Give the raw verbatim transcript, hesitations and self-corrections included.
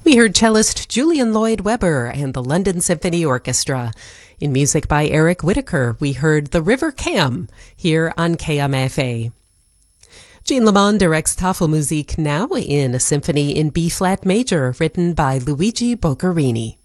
We heard cellist Julian Lloyd Webber and the London Symphony Orchestra. In music by Eric Whitacre, we heard The River Cam here on K M F A. Jean Lemon directs Tafelmusik now in a symphony in B-flat major written by Luigi Boccherini.